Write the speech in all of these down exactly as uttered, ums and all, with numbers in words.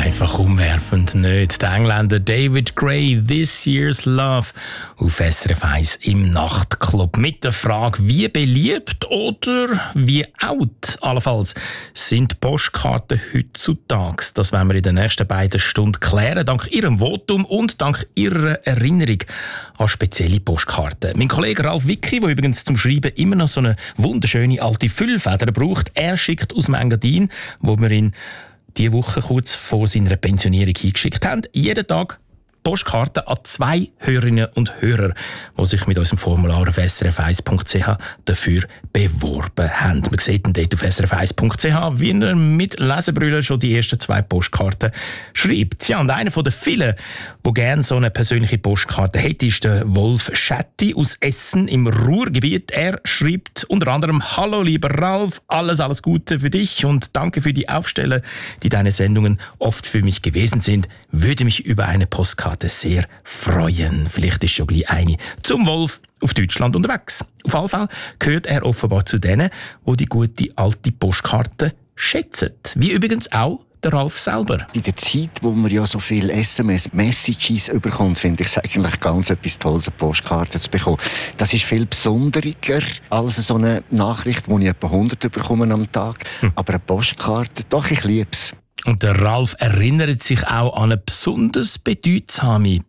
einfach umwerfend nicht. Der Engländer David Gray, «This Year's Love» auf S R F eins im Nachtclub. Mit der Frage, wie beliebt oder wie out allenfalls sind Postkarten heutzutage? Das werden wir in den nächsten beiden Stunden klären, dank Ihrem Votum und dank Ihrer Erinnerung an spezielle Postkarten. Mein Kollege Ralf Wicki, der übrigens zum Schreiben immer noch so eine wunderschöne alte Füllfeder braucht, er schickt aus dem Engadin, wo wir ihn diese Woche kurz vor seiner Pensionierung hingeschickt haben, jeden Tag Postkarten an zwei Hörerinnen und Hörer, die sich mit unserem Formular auf s r f eins punkt c h dafür beworben haben. Man sieht dann dort auf s r f eins punkt c h, wie er mit Lesebrüllen schon die ersten zwei Postkarten schreibt. Ja, und einer von den vielen, der gerne so eine persönliche Postkarte hätte, ist der Wolf Schetti aus Essen im Ruhrgebiet. Er schreibt unter anderem: «Hallo lieber Ralf, alles, alles Gute für dich und danke für die Aufsteller, die deine Sendungen oft für mich gewesen sind. Würde mich über eine Postkarte sehr freuen.» Vielleicht ist schon gleich eine zum Wolf auf Deutschland unterwegs. Auf jeden Fall gehört er offenbar zu denen, die die gute alte Postkarte schätzen. Wie übrigens auch der Ralf selber. In der Zeit, wo man ja so viele S M S-Messages überkommt, finde ich es eigentlich ganz etwas Tolles, eine Postkarte zu bekommen. Das ist viel besonderiger als so eine Nachricht, die ich etwa hundert bekomme am Tag. Hm. Aber eine Postkarte, doch, ich liebe es. Und der Ralf erinnert sich auch an eine besonders bedeutsame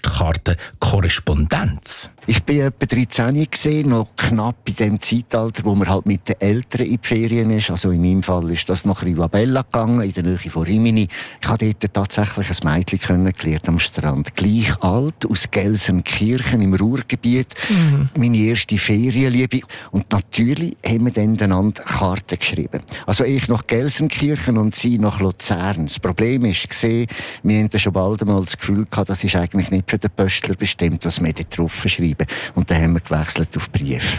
Postkartenkorrespondenz. Ich war etwa dreizehn, gewesen, noch knapp in dem Zeitalter, wo man halt mit den Eltern in die Ferien ist. Also in meinem Fall ist das nach Rivabella gegangen, in der Nähe von Rimini. Ich habe dort tatsächlich ein Mädchen kennengelernt am Strand. Gleich alt, aus Gelsenkirchen im Ruhrgebiet. Mhm. Meine erste Ferienliebe. Und natürlich haben wir dann einander Karten geschrieben. Also ich nach Gelsenkirchen und sie nach Luzern. Das Problem war, wir hatten schon bald einmal das Gefühl gehabt, das ist eigentlich nicht für den Pöstler bestimmt, was wir da drauf schreiben. Und dann haben wir gewechselt auf Brief.